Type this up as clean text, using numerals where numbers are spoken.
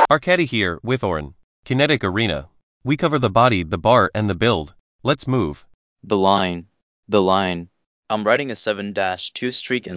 Arcady here, with Orin. Kinetic Arena. We cover the body, the bar, and the build. Let's move. The line. I'm riding a 7-2 streak and